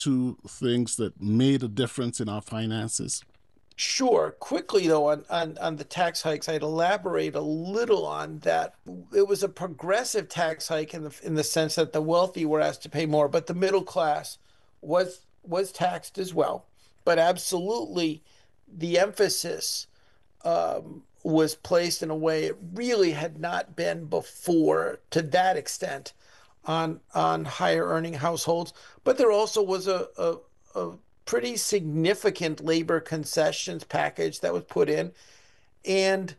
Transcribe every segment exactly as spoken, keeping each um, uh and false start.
to things that made a difference in our finances? Sure. Quickly, though, on, on, on the tax hikes, I'd elaborate a little on that. It was a progressive tax hike in the in the sense that the wealthy were asked to pay more, but the middle class was was taxed as well. But absolutely, the emphasis um, was placed in a way it really had not been before to that extent on on higher earning households. But there also was a, a, a pretty significant labor concessions package that was put in, and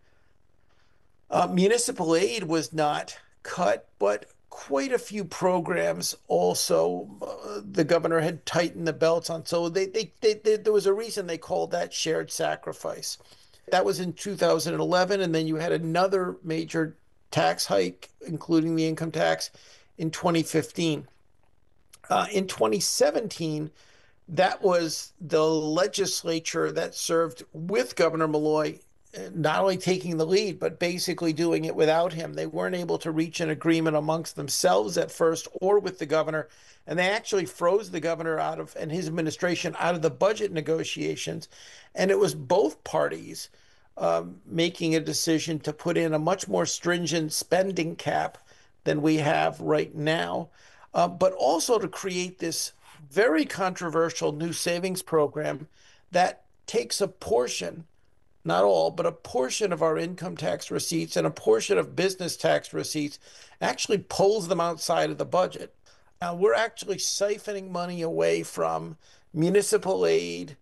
uh, municipal aid was not cut, but quite a few programs also uh, the governor had tightened the belts on. So they, they, they, they there was a reason they called that shared sacrifice. That was in two thousand eleven, and then you had another major tax hike, including the income tax, in twenty fifteen. Uh, in twenty seventeen, that was the legislature that served with Governor Malloy, uh, not only taking the lead, but basically doing it without him. They weren't able to reach an agreement amongst themselves at first or with the governor. And they actually froze the governor out of and his administration out of the budget negotiations. And it was both parties um, making a decision to put in a much more stringent spending cap than we have right now, uh, but also to create this very controversial new savings program that takes a portion, not all, but a portion of our income tax receipts and a portion of business tax receipts, actually pulls them outside of the budget. Now, we're actually siphoning money away from municipal aid,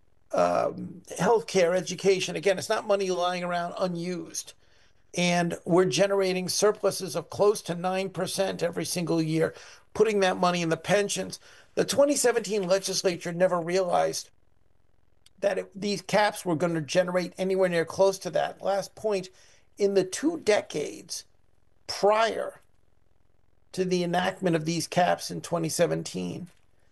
um, healthcare, education. Again, it's not money lying around unused. And we're generating surpluses of close to nine percent every single year, putting that money in the pensions. The twenty seventeen legislature never realized that it, these caps were going to generate anywhere near close to that. Last point, in the two decades prior to the enactment of these caps in twenty seventeen,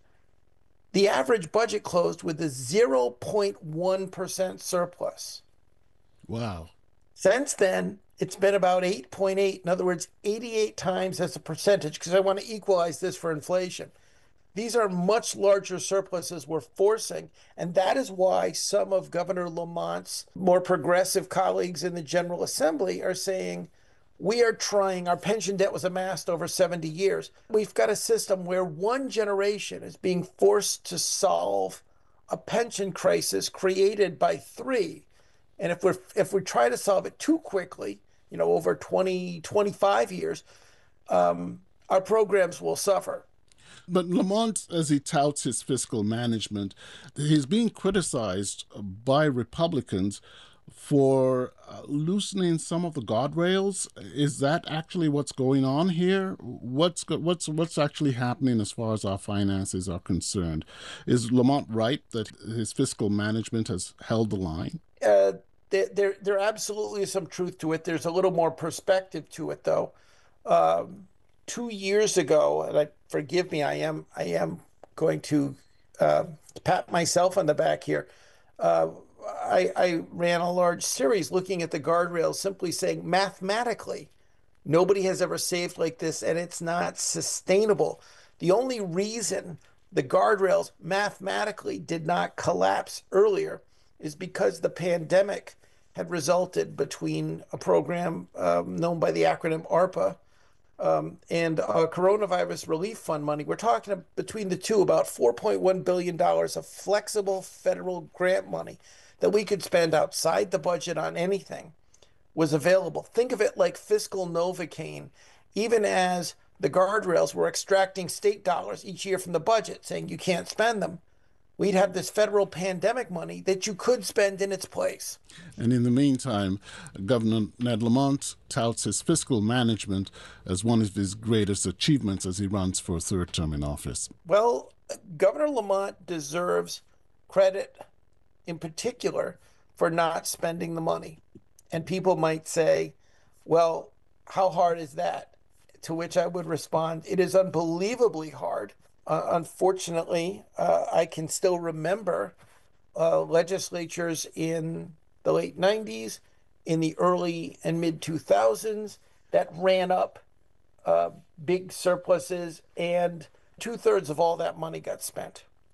the average budget closed with a zero point one percent surplus. Wow. Since then, it's been about eight point eight. In other words, eighty-eight times as a percentage, because I want to equalize this for inflation. These are much larger surpluses we're forcing, and that is why some of Governor Lamont's more progressive colleagues in the General Assembly are saying, we are trying, our pension debt was amassed over seventy years. We've got a system where one generation is being forced to solve a pension crisis created by three. And if we're if we try to solve it too quickly, you know, over twenty, twenty-five years, um, our programs will suffer. But Lamont, as he touts his fiscal management, he's being criticized by Republicans for uh, loosening some of the guardrails. Is that actually what's going on here? What's go- what's what's actually happening as far as our finances are concerned? Is Lamont right that his fiscal management has held the line? Uh, there, there, there absolutely is some truth to it. There's a little more perspective to it, though. Um, two years ago, and I forgive me, I am I am going to uh, pat myself on the back here. Uh, I, I ran a large series looking at the guardrails, simply saying mathematically, nobody has ever saved like this, and it's not sustainable. The only reason the guardrails mathematically did not collapse earlier is because the pandemic had resulted between a program um, known by the acronym ARPA um, and a coronavirus relief fund money. We're talking between the two about four point one billion dollars of flexible federal grant money that we could spend outside the budget on anything was available. Think of it like fiscal Novocaine, even as the guardrails were extracting state dollars each year from the budget, saying you can't spend them. We'd have this federal pandemic money that you could spend in its place. And in the meantime, Governor Ned Lamont touts his fiscal management as one of his greatest achievements as he runs for a third term in office. Well, Governor Lamont deserves credit in particular for not spending the money. And people might say, well, how hard is that? To which I would respond, it is unbelievably hard. Uh, unfortunately, uh, I can still remember uh, legislatures in the late nineties, in the early and mid two thousands that ran up uh, big surpluses, and two thirds of all that money got spent.